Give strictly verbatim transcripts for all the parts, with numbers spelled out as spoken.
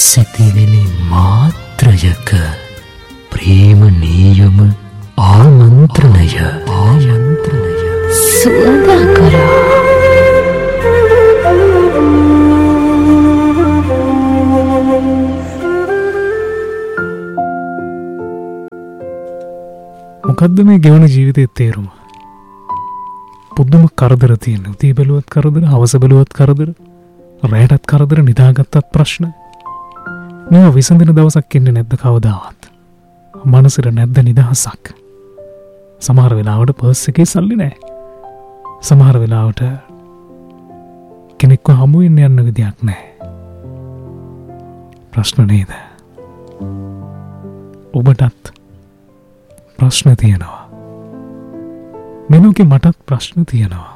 සිතිවිලි මාත්‍රයක ප්‍රේමනීයම ආමන්ත්‍රණය ආමන්ත්‍රණය සුවඳකරා මොකද්ද මේ ගෙවන ජීවිතයේ තේරුම? පුදුම කරදර තියෙන. උදේ බැලුවත් කරදර, හවස බැලුවත් කරදර, රැයටත් කරදර, නිදාගත්තත් ප්‍රශ්න. මේවා විසඳන දවසක් එන්නේ නැද්ද කවදාවත්? මනසට නැද්ද නිදහසක්? සමහර වෙලාවට පර්ස් එකේ සල්ලි නැහැ. සමහර වෙලාවට කෙනෙක්ව හමු වෙන්න යන්න විදියක් නැහැ. ප්‍රශ්න නේද? ඔබටත් ප්‍රශ්න තියෙනවා. මෙලෝකේ මටත් ප්‍රශ්න තියෙනවා.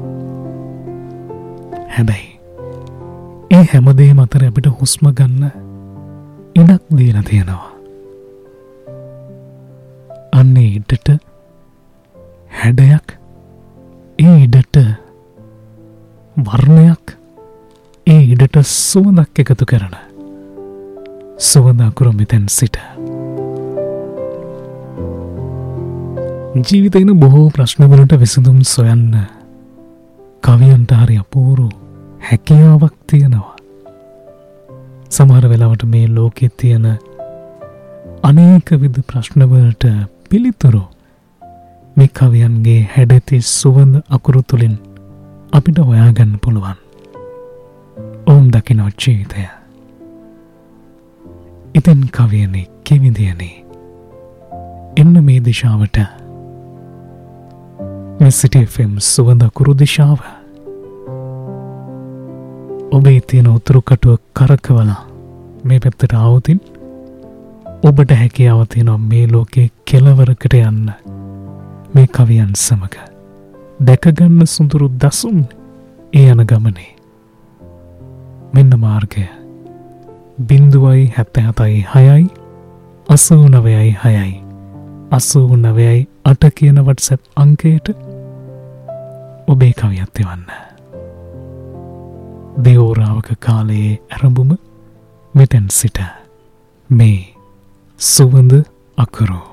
හැබැයි ඒ හැමදේම අතර අපිට හුස්ම ගන්න ඉඩක් දීලා තියෙනවා. අන්නේ ඉඩට හැඩයක්, ඒ ඉඩට වර්ණයක්, ඒ ඉඩට සුවඳක් එකතු කරන සුවඳ අකුරු මෙතෙන් සිට ජීවිතේන බොහෝ ප්‍රශ්නවලට විසඳුම් සොයන්න කවියන්ට හරි අපූරු හැකියාවක් තියෙනවා. සමහර වෙලාවට මේ ලෝකෙ තියෙන අනේක විධ ප්‍රශ්නවලට පිළිතුරු මේ කවියන්ගේ හැඩති සුවඳ අකුරු තුළින් අපිට හොයාගන්න පුළුවන්. ඔවුන් දකිනෝ ජීවිතය. ඉතින් කවියනේ කෙවිදියනේ එන්න මේ දිශාවට. මෙසිට එෆ් එම් සුවඳ අකුරු දිශාව. ඔබේ තියෙන උතුරු කටුව කරකවලා මේ පැත්තට ආවොතින් ඔබට හැකියාව තියෙනවා මේ ලෝකේ කෙළවරකට යන්න. මේ කවියන් සමග දැකගන්න සුඳුරු දසුන් ඒ යන ගමනේ. මෙන්න මාර්ගය. බිංදුවයි හැත්තෑ හතයි හයයි අසූ නවයයි හයයි අසූ නවයයි අට කියන වට්සැප් අංකයට ඔබේ කවියත් එවන්න. දෙවෝරාවක කාලයේ ඇරඹුම මෙතැන් සිට මේ සුවඳ අකුරු.